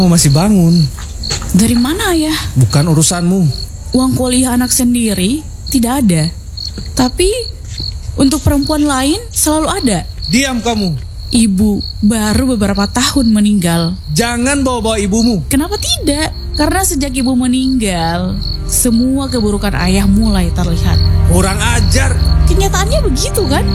Kamu masih bangun. Dari mana ya? Bukan urusanmu. Uang kuliah anak sendiri tidak ada. Tapi untuk perempuan lain selalu ada. Diam kamu. Ibu baru beberapa tahun meninggal. Jangan bawa-bawa ibumu. Kenapa tidak? Karena sejak ibu meninggal, semua keburukan ayah mulai terlihat. Kurang ajar. Kenyataannya begitu kan?